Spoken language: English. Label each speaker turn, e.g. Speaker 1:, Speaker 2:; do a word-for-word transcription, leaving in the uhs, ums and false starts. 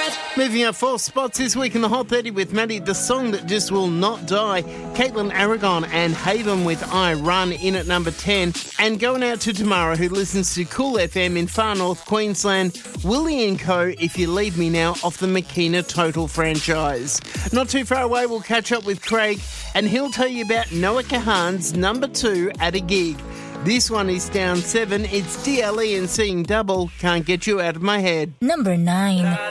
Speaker 1: Moving up four spots this week in the Hot thirty with Maddie, the song that just will not die. Caitlin Aragon and Haven with I Run in at number ten. And going out to Tamara, who listens to Cool F M in far north Queensland, Willie and Co, If You Leave Me Now, off the Makina Total franchise. Not too far away, we'll catch up with Craig and he'll tell you about Noah Kahan's number two at a gig. This one is down seven. It's D L E and Seeing Double. Can't Get You Out of My Head.
Speaker 2: Number nine.